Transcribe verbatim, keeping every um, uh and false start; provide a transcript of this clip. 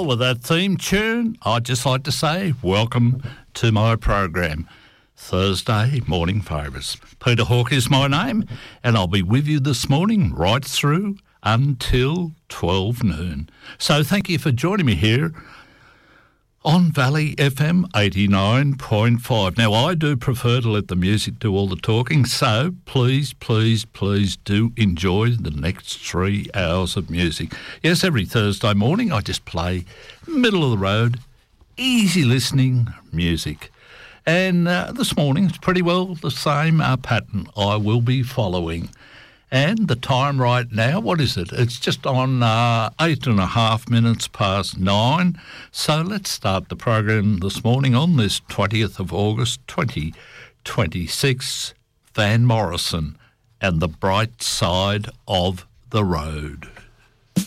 with that theme tune, I'd just like to say welcome to my program, Thursday Morning Favourites. Peter Hawke is my name, and I'll be with you this morning right through until twelve noon. So thank you for joining me here on Valley F M eighty-nine point five. Now, I do prefer to let the music do all the talking, so please, please, please do enjoy the next three hours of music. Yes, every Thursday morning I just play middle of the road, easy listening music. And uh, this morning it's pretty well the same uh, pattern I will be following. And the time right now, what is it? It's just on uh, eight and a half minutes past nine. So let's start the program this morning on this twentieth of August, twenty twenty-six. Van Morrison and the Bright Side of the Road.